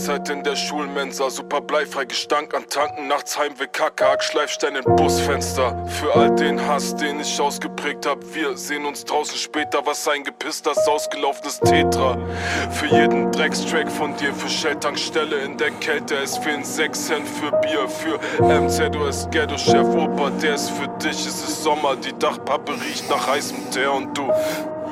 Weisheit in der Schulmensa, super bleifrei Gestank an Tanken, nachts Heimweg, Kackhack, Schleifstein in Busfenster. Für all den Hass, den ich ausgeprägt hab, wir sehen uns draußen später, was eingepisst, das ausgelaufenes Tetra. Für jeden Dreckstrack von dir, für Shell-Tankstelle in der Kälte, es fehlen 6 Cent für Bier. Für MZOS Ghetto-Chef, Opa, der ist für dich, es ist Sommer, die Dachpappe riecht nach heißem Teer und du